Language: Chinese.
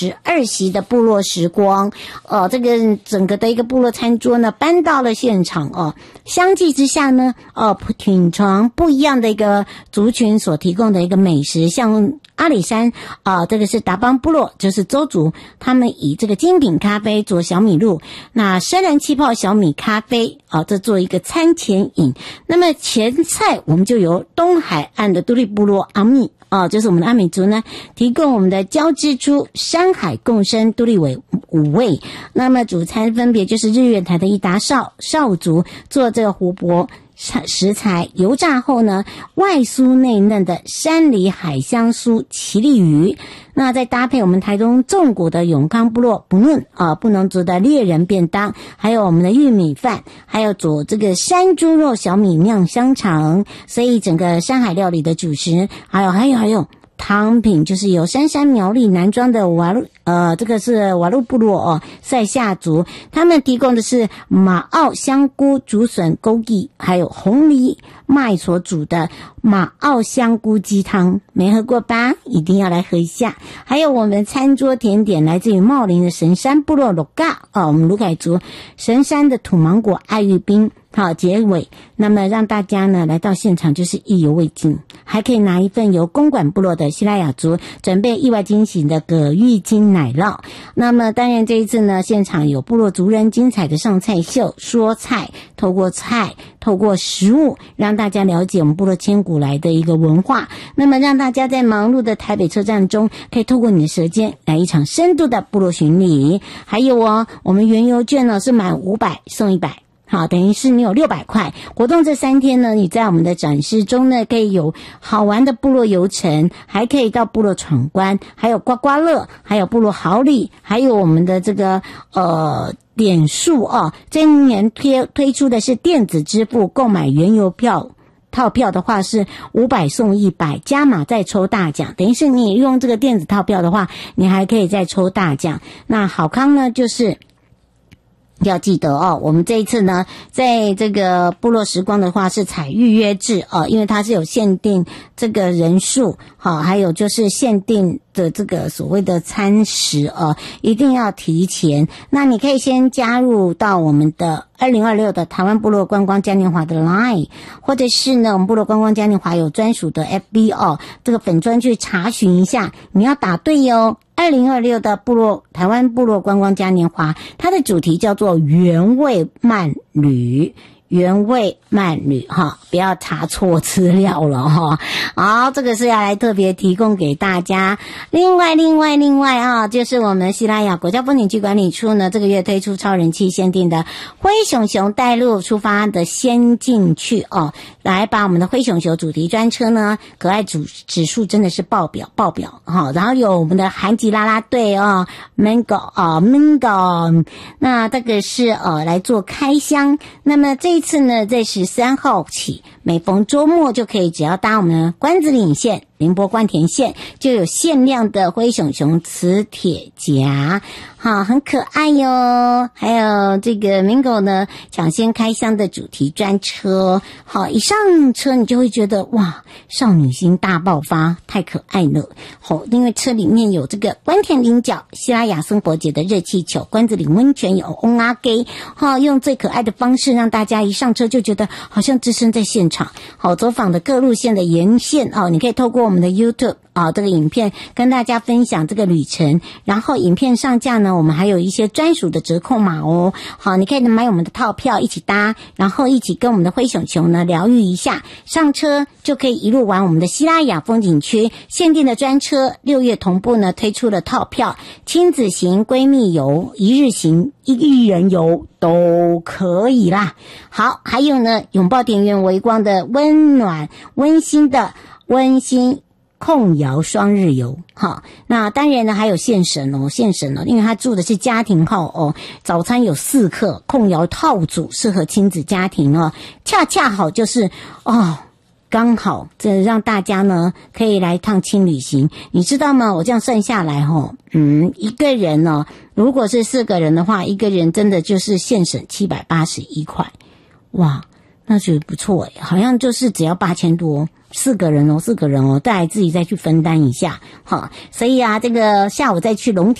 12席的部落时光，这个整个的一个部落餐桌呢搬到了现场哦。相继之下呢，品尝不一样的一个族群所提供的一个美食，像阿里山这个是达邦部落，就是邹族，他们以这个精品咖啡做小米露，那生燃气泡小米咖啡这做一个餐前饮。那么前菜我们就由东海岸的都历部落阿米就是我们的阿美族呢，提供我们的交织出山海共生都历5味。那么主餐分别就是日月潭的一达少族做这个湖泊食材油炸后呢，外酥内嫩的山里海香酥奇力鱼，那再搭配我们台东纵谷的永康部落布农族的猎人便当，还有我们的玉米饭，还有煮这个山猪肉小米酿香肠，所以整个山海料理的主食，还有汤品就是有山苗栗南庄的这个是瓦路部落塞夏族，他们提供的是马澳香菇竹笋枸杞还有红藜麦所煮的马澳香菇鸡汤，没喝过吧？一定要来喝一下。还有我们餐桌甜点来自于茂林的神山部落鲁嘎我们鲁凯族神山的土芒果爱玉冰。好，结尾那么让大家呢来到现场就是意犹未尽，还可以拿一份由公馆部落的西拉雅族准备意外惊喜的葛玉金奶酪。那么当然这一次呢，现场有部落族人精彩的上菜秀，说菜，透过食物让大家了解我们部落千古来的一个文化，那么让大家在忙碌的台北车站中可以透过你的舌尖来一场深度的部落巡礼。还有我们原油券呢是满500送100，好，等于是你有600块。活动这3天呢，你在我们的展示中呢，可以有好玩的部落游程，还可以到部落闯关，还有刮刮乐，还有部落好礼，还有我们的这个点数今年推出的是电子支付，购买原油套票的话是500送100，加码再抽大奖，等于是你用这个电子套票的话，你还可以再抽大奖。那好康呢，就是要记得我们这一次呢，在这个部落时光的话是采预约制因为它是有限定这个人数还有就是限定的这个所谓的餐食一定要提前。那你可以先加入到我们的2026的台湾部落观光嘉年华的 LINE， 或者是呢我们部落观光嘉年华有专属的 FB 这个粉专去查询一下，你要答对2026的台湾部落观光嘉年华，它的主题叫做原味慢旅不要查错资料了好，这个是要来特别提供给大家。另外就是我们西拉雅国家风景区管理处呢，这个月推出超人气限定的灰熊熊带路出发的先进去来把我们的灰熊熊主题专车呢，可爱指数真的是爆表然后有我们的韩籍啦啦队Mango， 那这个是来做开箱。那么这一次呢，在13号起，每逢周末就可以只要搭我们的关子岭线、宁波关田线，就有限量的灰熊熊磁铁夹很可爱哟。还有这个 Mingo 呢，抢先开箱的主题专车一上车你就会觉得哇，少女心大爆发，太可爱了因为车里面有这个关田菱角、西拉雅生活节的热气球、关子岭温泉有翁阿给用最可爱的方式让大家一上车就觉得好像置身在现场走访的各路线的沿线你可以透过我们的 YouTube这个影片跟大家分享这个旅程，然后影片上架呢，我们还有一些专属的折扣码好，你可以买我们的套票一起搭，然后一起跟我们的灰熊熊呢疗愈一下，上车就可以一路玩我们的西拉雅风景区限定的专车。6月同步呢推出了套票，亲子行、闺蜜游、一日行、一人游都可以啦。好，还有呢拥抱田园微光的温暖温馨控窑双日游那当然呢还有现省因为他住的是家庭号早餐有4客控窑套组，适合亲子家庭恰好就是刚好这让大家呢可以来趟轻旅行。你知道吗，我这样算下来一个人如果是4个人的话，一个人真的就是现省781块，哇，那就不错好像就是只要8000多，4个人再来自己再去分担一下所以这个下午再去龙